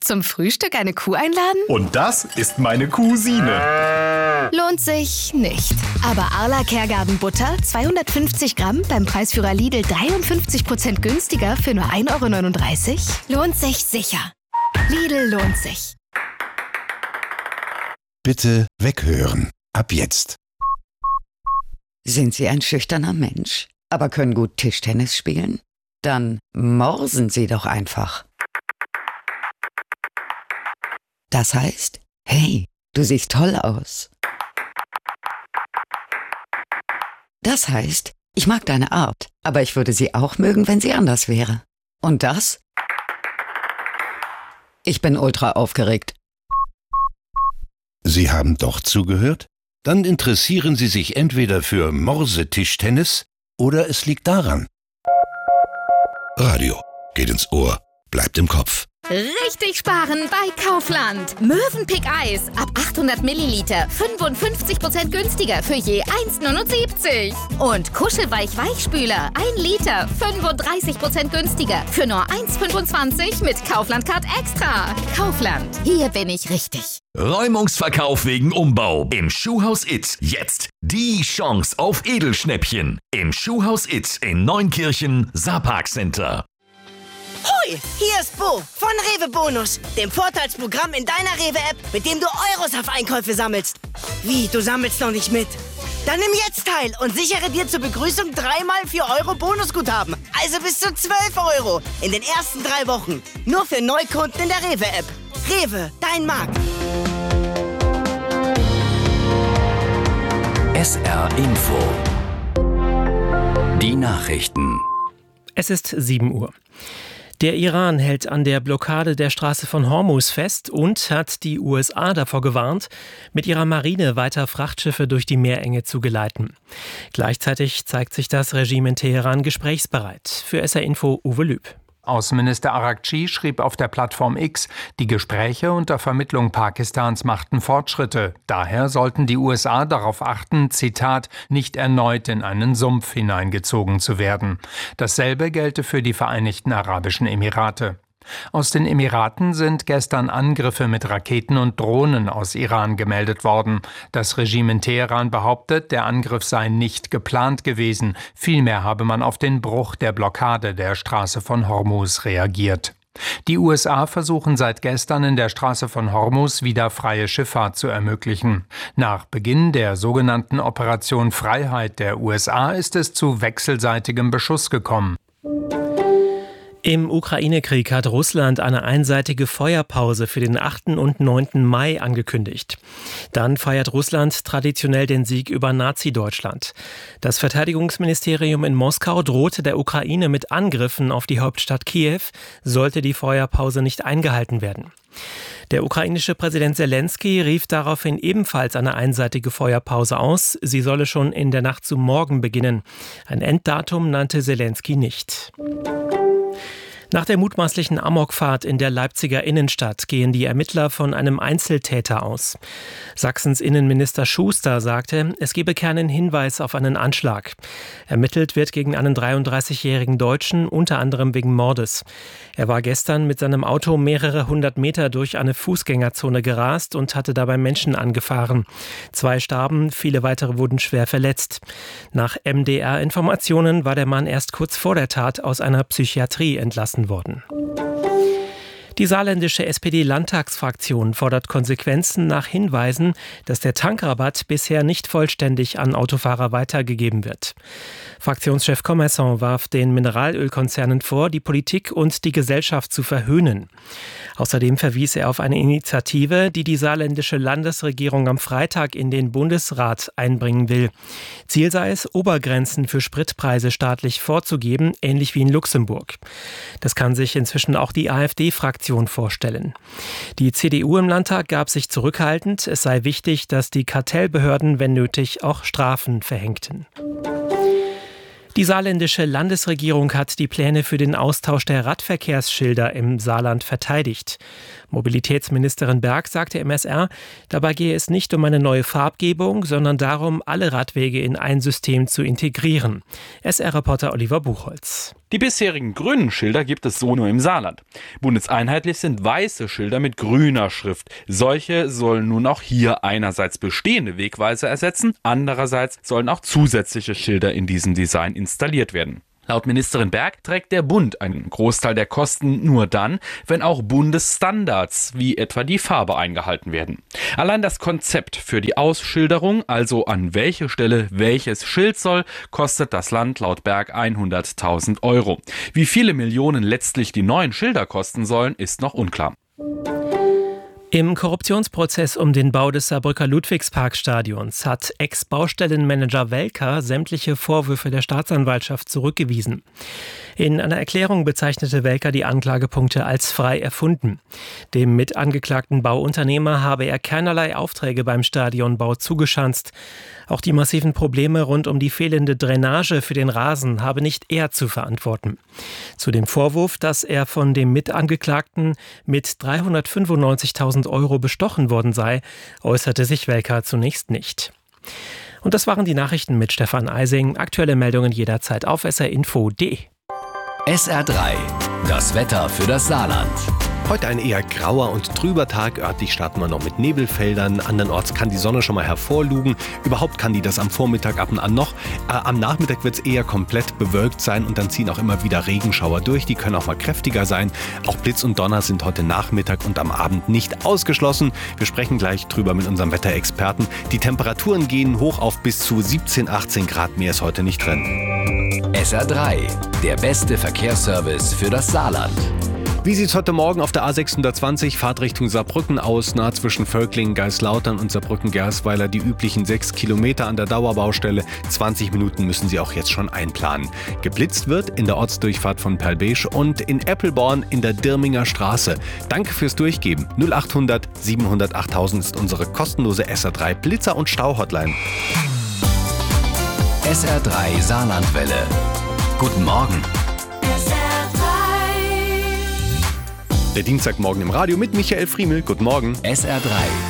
Zum Frühstück eine Kuh einladen? Und das ist meine Cousine. Lohnt sich nicht. Aber Arla Kergarten Butter, 250 Gramm, beim Preisführer Lidl 53% günstiger für nur 1,39 €? Lohnt sich sicher. Lidl lohnt sich. Bitte weghören. Ab jetzt. Sind Sie ein schüchterner Mensch, aber können gut Tischtennis spielen? Dann morsen Sie doch einfach. Das heißt, hey, du siehst toll aus. Das heißt, ich mag deine Art, aber ich würde sie auch mögen, wenn sie anders wäre. Und das? Ich bin ultra aufgeregt. Sie haben doch zugehört? Dann interessieren Sie sich entweder für Morsetischtennis oder es liegt daran. Radio geht ins Ohr, bleibt im Kopf. Richtig sparen bei Kaufland. Mövenpick Eis ab 800 Milliliter 55% günstiger für je 1,79 €. Und Kuschelweich Weichspüler 1 Liter 35% günstiger für nur 1,25 € mit Kaufland Card Extra. Kaufland, hier bin ich richtig. Räumungsverkauf wegen Umbau im Schuhhaus It. Jetzt die Chance auf Edelschnäppchen im Schuhhaus It in Neunkirchen, Saarpark Center. Hoi, hier ist Bo von Rewe Bonus, dem Vorteilsprogramm in deiner Rewe-App, mit dem du Euros auf Einkäufe sammelst. Wie, du sammelst noch nicht mit? Dann nimm jetzt teil und sichere dir zur Begrüßung 3x 4 € Bonusguthaben. Also bis zu 12 € in den ersten 3 Wochen. Nur für Neukunden in der Rewe-App. Rewe, dein Markt. SR Info. Die Nachrichten. Es ist 7 Uhr. Der Iran hält an der Blockade der Straße von Hormuz fest und hat die USA davor gewarnt, mit ihrer Marine weiter Frachtschiffe durch die Meerenge zu geleiten. Gleichzeitig zeigt sich das Regime in Teheran gesprächsbereit. Für SR Info Uwe Lüb. Außenminister Araghchi schrieb auf der Plattform X, die Gespräche unter Vermittlung Pakistans machten Fortschritte. Daher sollten die USA darauf achten, Zitat, nicht erneut in einen Sumpf hineingezogen zu werden. Dasselbe gelte für die Vereinigten Arabischen Emirate. Aus den Emiraten sind gestern Angriffe mit Raketen und Drohnen aus Iran gemeldet worden. Das Regime in Teheran behauptet, der Angriff sei nicht geplant gewesen. Vielmehr habe man auf den Bruch der Blockade der Straße von Hormuz reagiert. Die USA versuchen seit gestern in der Straße von Hormuz wieder freie Schifffahrt zu ermöglichen. Nach Beginn der sogenannten Operation Freiheit der USA ist es zu wechselseitigem Beschuss gekommen. Im Ukraine-Krieg hat Russland eine einseitige Feuerpause für den 8. und 9. Mai angekündigt. Dann feiert Russland traditionell den Sieg über Nazi-Deutschland. Das Verteidigungsministerium in Moskau drohte der Ukraine mit Angriffen auf die Hauptstadt Kiew, sollte die Feuerpause nicht eingehalten werden. Der ukrainische Präsident Selenskyj rief daraufhin ebenfalls eine einseitige Feuerpause aus. Sie solle schon in der Nacht zu morgen beginnen. Ein Enddatum nannte Selenskyj nicht. Nach der mutmaßlichen Amokfahrt in der Leipziger Innenstadt gehen die Ermittler von einem Einzeltäter aus. Sachsens Innenminister Schuster sagte, es gebe keinen Hinweis auf einen Anschlag. Ermittelt wird gegen einen 33-jährigen Deutschen, unter anderem wegen Mordes. Er war gestern mit seinem Auto mehrere 100 Meter durch eine Fußgängerzone gerast und hatte dabei Menschen angefahren. 2 starben, viele weitere wurden schwer verletzt. Nach MDR-Informationen war der Mann erst kurz vor der Tat aus einer Psychiatrie entlassen worden. Die saarländische SPD-Landtagsfraktion fordert Konsequenzen nach Hinweisen, dass der Tankrabatt bisher nicht vollständig an Autofahrer weitergegeben wird. Fraktionschef Commerson warf den Mineralölkonzernen vor, die Politik und die Gesellschaft zu verhöhnen. Außerdem verwies er auf eine Initiative, die die saarländische Landesregierung am Freitag in den Bundesrat einbringen will. Ziel sei es, Obergrenzen für Spritpreise staatlich vorzugeben, ähnlich wie in Luxemburg. Das kann sich inzwischen auch die AfD-Fraktion vorstellen. Die CDU im Landtag gab sich zurückhaltend. Es sei wichtig, dass die Kartellbehörden, wenn nötig, auch Strafen verhängten. Die saarländische Landesregierung hat die Pläne für den Austausch der Radverkehrsschilder im Saarland verteidigt. Mobilitätsministerin Berg sagte im SR, dabei gehe es nicht um eine neue Farbgebung, sondern darum, alle Radwege in ein System zu integrieren. SR-Reporter Oliver Buchholz. Die bisherigen grünen Schilder gibt es so nur im Saarland. Bundeseinheitlich sind weiße Schilder mit grüner Schrift. Solche sollen nun auch hier einerseits bestehende Wegweiser ersetzen, andererseits sollen auch zusätzliche Schilder in diesem Design installiert werden. Laut Ministerin Berg trägt der Bund einen Großteil der Kosten nur dann, wenn auch Bundesstandards wie etwa die Farbe eingehalten werden. Allein das Konzept für die Ausschilderung, also an welche Stelle welches Schild soll, kostet das Land laut Berg 100.000 Euro. Wie viele Millionen letztlich die neuen Schilder kosten sollen, ist noch unklar. Im Korruptionsprozess um den Bau des Saarbrücker Ludwigsparkstadions hat Ex-Baustellenmanager Welker sämtliche Vorwürfe der Staatsanwaltschaft zurückgewiesen. In einer Erklärung bezeichnete Welker die Anklagepunkte als frei erfunden. Dem mitangeklagten Bauunternehmer habe er keinerlei Aufträge beim Stadionbau zugeschanzt. Auch die massiven Probleme rund um die fehlende Drainage für den Rasen habe nicht er zu verantworten. Zu dem Vorwurf, dass er von dem Mitangeklagten mit 395.000 Euro bestochen worden sei, äußerte sich Welker zunächst nicht. Und das waren die Nachrichten mit Stefan Eising. Aktuelle Meldungen jederzeit auf srinfo.de. SR3, das Wetter für das Saarland. Heute ein eher grauer und trüber Tag. Örtlich starten wir noch mit Nebelfeldern. Andernorts kann die Sonne schon mal hervorlugen. Überhaupt kann die das am Vormittag ab und an noch. Am Nachmittag wird es eher komplett bewölkt sein und dann ziehen auch immer wieder Regenschauer durch. Die können auch mal kräftiger sein. Auch Blitz und Donner sind heute Nachmittag und am Abend nicht ausgeschlossen. Wir sprechen gleich drüber mit unserem Wetterexperten. Die Temperaturen gehen hoch auf bis zu 17, 18 Grad. Mehr ist heute nicht drin. SR3, der beste Verkehrsservice für das Saarland. Wie sieht es heute Morgen auf der A620 Fahrtrichtung Saarbrücken aus? Nahe zwischen Völklingen, Geislautern und Saarbrücken-Gersweiler die üblichen 6 Kilometer an der Dauerbaustelle. 20 Minuten müssen Sie auch jetzt schon einplanen. Geblitzt wird in der Ortsdurchfahrt von Perlbesch und in Eppelborn in der Dirminger Straße. Danke fürs Durchgeben. 0800 700 8000 ist unsere kostenlose SR3 Blitzer- und Stau-Hotline. SR3 Saarlandwelle. Guten Morgen. Der Dienstagmorgen im Radio mit Michael Friemel. Guten Morgen. SR3